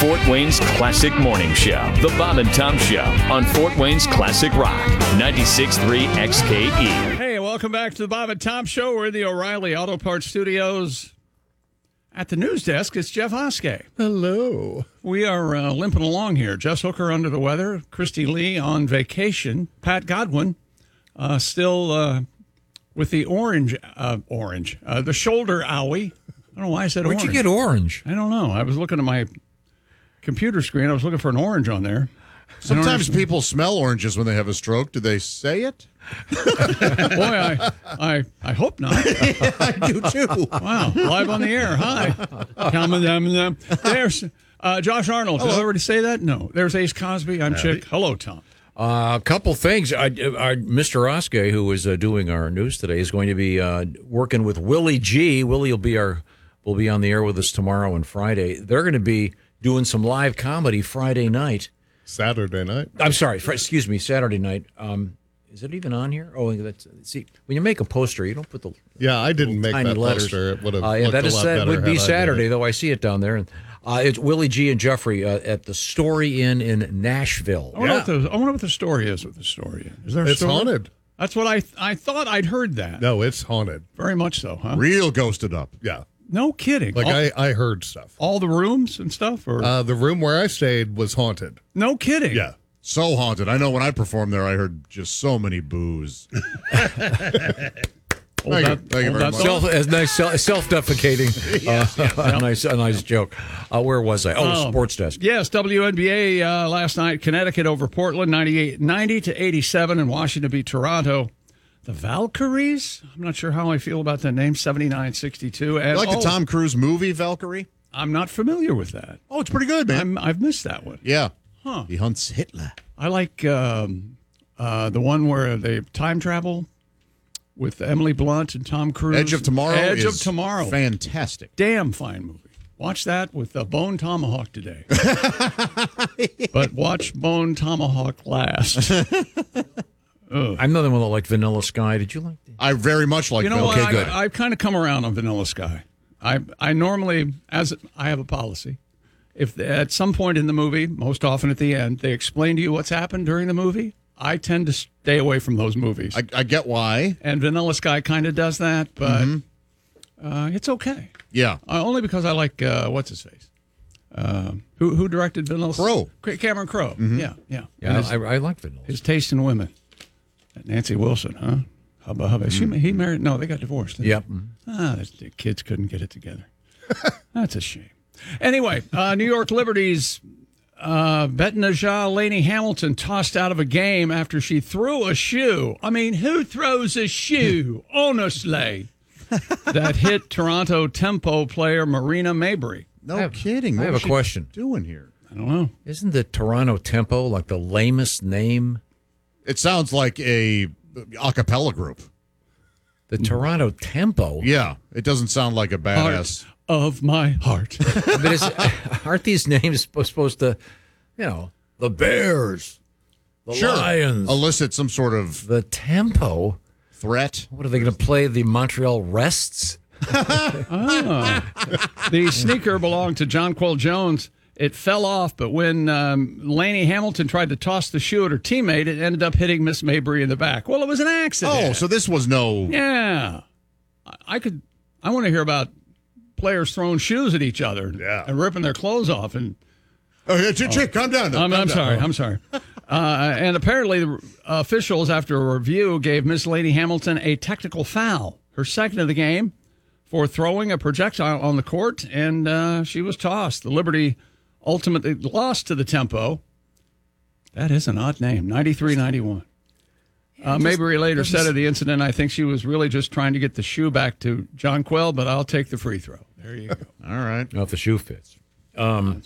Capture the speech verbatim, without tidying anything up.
Fort Wayne's Classic Morning Show, The Bob and Tom Show on Fort Wayne's Classic Rock, ninety-six point three X K E. Hey, welcome back to the Bob and Tom Show. We're in the O'Reilly Auto Parts Studios. At the news desk, it's Jeff Hoskey. Hello. We are uh, limping along here. Jess Hooker under the weather, Christy Lee on vacation, Pat Godwin uh, still uh, with the orange, uh, orange, uh, the shoulder owie. I don't know why I said Where'd orange. you get orange? I don't know. I was looking at my computer screen. I was looking for an orange on there. Sometimes people smell oranges when they have a stroke. Do they say it? Boy, I, I, I hope not. Yeah, I do too. Wow, live on the air. Hi. Coming down. There's uh, Josh Arnold. Did I already say that? No. There's Ace Cosby. I'm Chick. Hello, Tom. A uh, couple things. I, I, Mister Oskey, who is uh, doing our news today, is going to be uh, working with Willie G. Willie will be our will be on the air with us tomorrow and Friday. They're going to be doing some live comedy Friday night. Saturday night. I'm sorry. Fr- excuse me. Saturday night. Um, is it even on here? Oh, that's see. When you make a poster, you don't put the yeah. I didn't make tiny that letters. poster. It would have uh, yeah, looked that a is lot that better would be had I did Saturday, it. though. I see it down there. And uh, it's Willie G and Jeffrey uh, at the Story Inn in Nashville. I wonder, Yeah. what the, I wonder what the story is with the story. Is there a It's story? haunted. That's what I I thought I'd heard that. No, it's haunted. Very much so, huh? Real ghosted up. Yeah. No kidding. Like all, I, I heard stuff. all the rooms and stuff? Or Uh, the room where I stayed was haunted. no kidding. Yeah. So haunted. I know when I performed there, I heard just so many boos. Hold Thank you. that- Thank you hold very that much. thought. Self, a nice self, self-defecating. uh, a nice, a nice joke. Uh, where was I? Oh, Oh. sports desk. Yes, W N B A uh, last night, Connecticut over Portland, ninety-eight, ninety to eighty-seven, and Washington beat Toronto. The Valkyries? I'm not sure how I feel about that name, seventy-nine sixty-two. And, You like oh, the Tom Cruise movie, Valkyrie? I'm not familiar with that. Oh, it's pretty good, man. I'm, I've missed that one. yeah. Huh. He hunts Hitler. I like um, uh, the one where they time travel with Emily Blunt and Tom Cruise. Edge of Tomorrow Edge is of Tomorrow. fantastic. Damn fine movie. Watch that with uh, Bone Tomahawk today. But watch Bone Tomahawk last. I'm another one that liked Vanilla Sky. Did you like that? I very much like You know Valkyrie. what? Okay, good. I, I've kind of come around on Vanilla Sky. I I normally, as I have a policy, if at some point in the movie, most often at the end, they explain to you what's happened during the movie, I tend to stay away from those movies. I, I get why. And Vanilla Sky kind of does that, but Mm-hmm. uh, it's okay. Yeah. Uh, only because I like, uh, what's his face? Uh, who who directed Vanilla Crowe. Ca- Cameron Crowe. Mm-hmm. Yeah, yeah. And Yeah, his, I, I like Vanilla. his taste in women. That Nancy Wilson, huh? Hubba hubba. She, he married, no, they got divorced. didn't Yep. they? Ah, the kids couldn't get it together. That's a shame. Anyway, uh, New York Liberty's uh, Betnijah Laney Hamilton tossed out of a game after she threw a shoe. I mean, who throws a shoe, honestly? That hit Toronto Tempo player Marina Mabry. No I have- kidding. I What have was a she question. doing here? I don't know. Isn't the Toronto Tempo like the lamest name? It sounds like a a cappella group. The Toronto Tempo? Yeah. It doesn't sound like a badass. Heart of my heart. But is, aren't these names sp- supposed to, you know, the Bears, the Sure. Lions, Elicit some sort of the Tempo? threat. What are they going to play? The Montreal Rests? The sneaker belonged to Jonquil Jones. It fell off, but when um, Laney Hamilton tried to toss the shoe at her teammate, it ended up hitting Miss Mabry in the back. Well, it was an accident. Oh, so this was no. Yeah. I- I could, I want to hear about players throwing shoes at each other Yeah. and ripping their clothes off. And Oh, yeah, chick, chick, calm down. I'm, calm I'm down. sorry, I'm sorry. Uh, and apparently, the officials, after a review, gave Miss Laney Hamilton a technical foul, her second of the game, for throwing a projectile on the court, and uh, she was tossed. The Liberty ultimately lost to the Tempo. That is an odd name, ninety-three ninety-one. Uh, Mabry later said of the incident, I think she was really just trying to get the shoe back to Jonquil, but I'll take the free throw. There you go. All right. Well, if the shoe fits. Um,